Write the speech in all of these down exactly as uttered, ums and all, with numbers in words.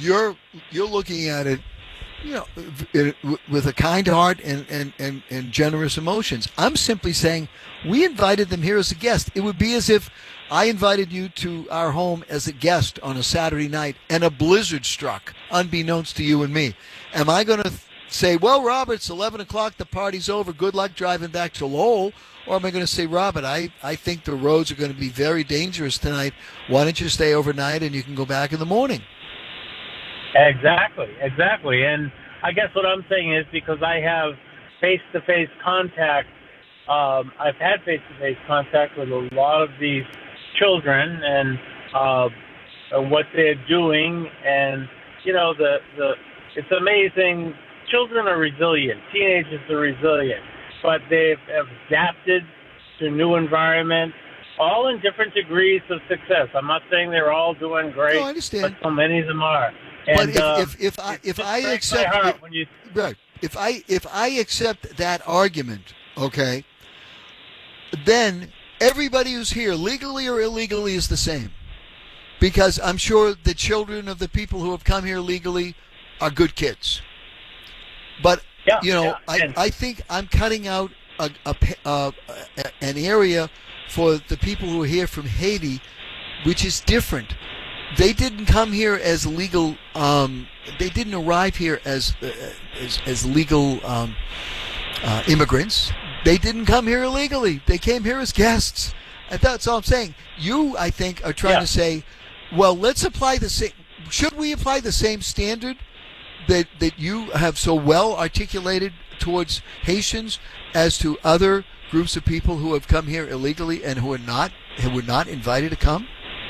you're you're looking at it, you know, it, with a kind heart and, and, and, and generous emotions. I'm simply saying we invited them here as a guest. It would be as if I invited you to our home as a guest on a Saturday night and a blizzard struck, unbeknownst to you and me. Am I going to say, well, Robert, it's eleven o'clock, the party's over, good luck driving back to Lowell? Or am I going to say, Robert, I, I think the roads are going to be very dangerous tonight. Why don't you stay overnight and you can go back in the morning? Exactly, exactly. And I guess what I'm saying is because I have face-to-face contact, um, I've had face-to-face contact with a lot of these children and uh, what they're doing. And, you know, the, the it's amazing. Children are resilient. Teenagers are resilient. But they've adapted to new environments, all in different degrees of success. I'm not saying they're all doing great, no, I understand. but so many of them are. And, but if, uh, if, if I if I breaks my accept heart it, when you, right, if I if I accept that argument, okay, then everybody who's here, legally or illegally, is the same, because I'm sure the children of the people who have come here legally are good kids. But yeah, you know, yeah. I, And, I think I'm cutting out a, a, uh, an area for the people who are here from Haiti, which is different. They didn't come here as legal. Um, they didn't arrive here as uh, as, as legal um, uh, immigrants. They didn't come here illegally. They came here as guests. And that's all I'm saying. You, I think, are trying Yeah. to say, well, let's apply the same. Should we apply the same standard that that you have so well articulated towards Haitians as to other groups of people who have come here illegally and who are not who were not invited to come?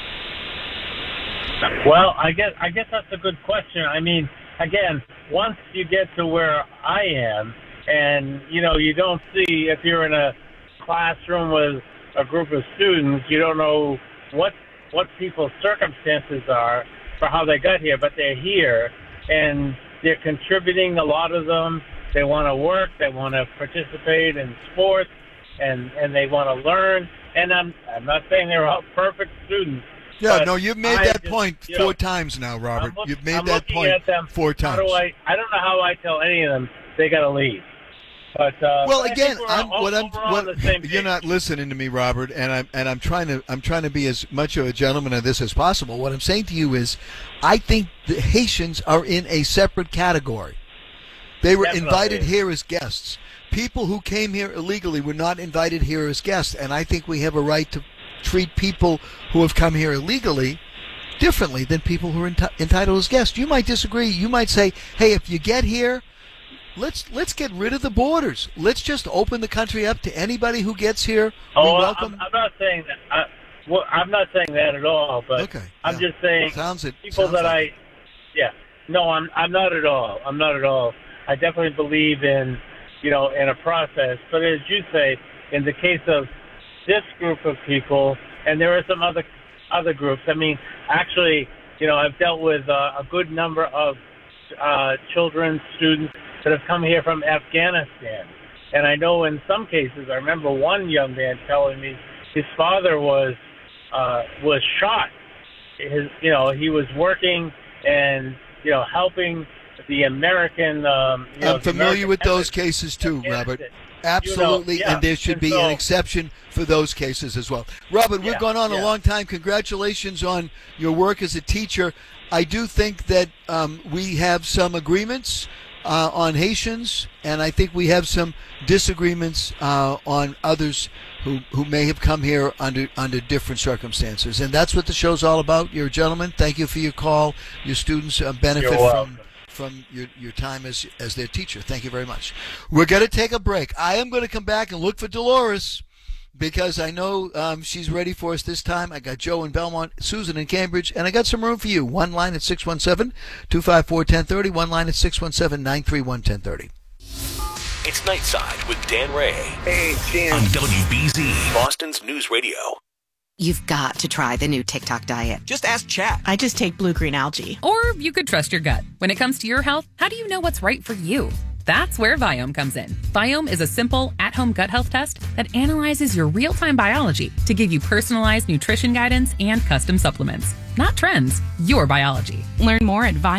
Well, I guess I guess that's a good question. I mean, again, once you get to where I am, and you know, you don't see if you're in a classroom with a group of students, you don't know what what people's circumstances are for how they got here, but they're here and they're contributing. A lot of them, they want to work, they want to participate in sports, and and they want to learn. And I'm I'm not saying they're all perfect students. Yeah, no, you've made I that just, point you four know, times now, Robert. look, You've made I'm that looking point at them, four times. How do I? I don't know how I tell any of them they got to leave. But uh, well, I think again, we're I'm, all, what I'm, we're all on what, the same you're page. not listening to me, Robert, and I'm and I'm trying to I'm trying to be as much of a gentleman of this as possible. What I'm saying to you is, I think the Haitians are in a separate category. They were Definitely. invited here as guests. People who came here illegally were not invited here as guests, and I think we have a right to treat people who have come here illegally differently than people who are enti- entitled as guests. You might disagree. You might say, "Hey, if you get here, let's let's get rid of the borders. Let's just open the country up to anybody who gets here. We Oh, welcome." I'm, I'm not saying that. I, well, I'm not saying that at all. But Okay, I'm yeah. just saying Sounds it. people sounds that like I, yeah, no, I'm I'm not at all. I'm not at all. I definitely believe in, you know, in a process. But as you say, in the case of this group of people, and there are some other other groups. I mean, actually, you know, I've dealt with uh, a good number of uh, children, students that have come here from Afghanistan. And I know in some cases, I remember one young man telling me his father was uh, was shot. His, you know, he was working and, you know, helping the American. Um, you know, I'm the familiar American with those embassy cases too, in Robert. Afghanistan. Absolutely, You know, yeah. and there should And be so- an exception for those cases as well. Robert, we've Yeah, gone on a yeah. long time. Congratulations on your work as a teacher. I do think that um, we have some agreements uh, on Haitians, and I think we have some disagreements uh, on others who, who may have come here under under different circumstances. And that's what the show's all about. You're a gentleman. Thank you for your call. Your students uh, benefit You're from welcome. from your, your time as as their teacher. Thank you very much. We're going to take a break. I am going to come back and look for Dolores because I know um, she's ready for us this time. I got Joe in Belmont, Susan in Cambridge, and I got some room for you. One line at six one seven, two five four, one zero three zero, one line at six one seven, nine three one, one zero three zero. It's Nightside with Dan Ray Hey, Dan. on W B Z, Boston's News Radio. You've got to try the new TikTok diet. Just ask chat. I just take blue-green algae. Or you could trust your gut. When it comes to your health, how do you know what's right for you? That's where Viome comes in. Viome is a simple, at-home gut health test that analyzes your real-time biology to give you personalized nutrition guidance and custom supplements. Not trends, your biology. Learn more at Viome.